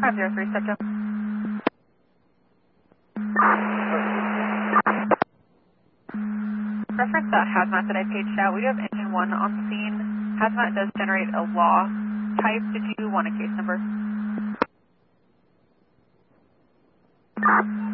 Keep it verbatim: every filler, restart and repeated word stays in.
five zero three, Sector. Reference that hazmat that I paged out. We do have engine one on scene. Hazmat does generate a law type. Did you want a case number?